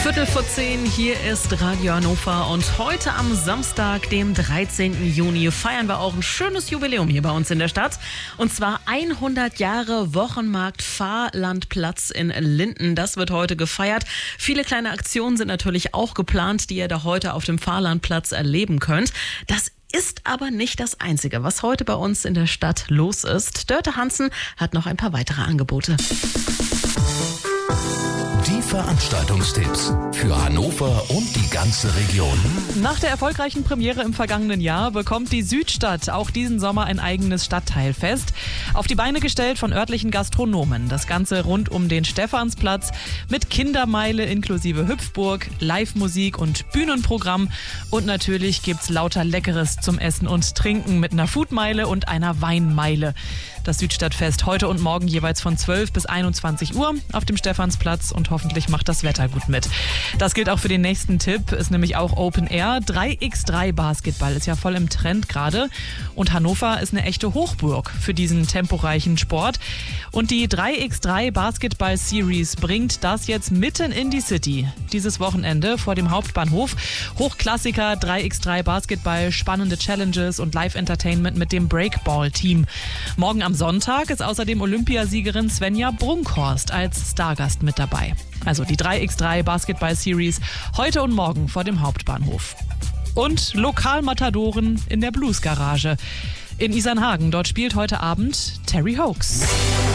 10:15, hier ist Radio Hannover und heute am Samstag, dem 13. Juni, feiern wir auch ein schönes Jubiläum hier bei uns in der Stadt. Und zwar 100 Jahre Wochenmarkt Fahrlandplatz in Linden. Das wird heute gefeiert. Viele kleine Aktionen sind natürlich auch geplant, die ihr da heute auf dem Fahrlandplatz erleben könnt. Das ist aber nicht das Einzige, was heute bei uns in der Stadt los ist. Dörte Hansen hat noch ein paar weitere Angebote. Die Veranstaltungstipps für Hannover und die ganze Region. Nach der erfolgreichen Premiere im vergangenen Jahr bekommt die Südstadt auch diesen Sommer ein eigenes Stadtteilfest. Auf die Beine gestellt von örtlichen Gastronomen. Das Ganze rund um den Stephansplatz mit Kindermeile inklusive Hüpfburg, Live-Musik und Bühnenprogramm. Und natürlich gibt's lauter Leckeres zum Essen und Trinken mit einer Foodmeile und einer Weinmeile. Das Südstadtfest heute und morgen jeweils von 12 bis 21 Uhr auf dem Stephansplatz und hoffentlich macht das Wetter gut mit. Das gilt auch für den nächsten Tipp, ist nämlich auch Open Air. 3x3 Basketball ist ja voll im Trend gerade und Hannover ist eine echte Hochburg für diesen temporeichen Sport. Und die 3x3 Basketball Series bringt das jetzt mitten in die City. Dieses Wochenende vor dem Hauptbahnhof. Hochklassiker 3x3 Basketball, spannende Challenges und Live-Entertainment mit dem Breakball-Team. Morgen am Sonntag ist außerdem Olympiasiegerin Svenja Brunkhorst als Stargast mit dabei. Also die 3x3 Basketball Series heute und morgen vor dem Hauptbahnhof. Und Lokalmatadoren in der Blues Garage in Isernhagen. Dort spielt heute Abend Terry Hoax.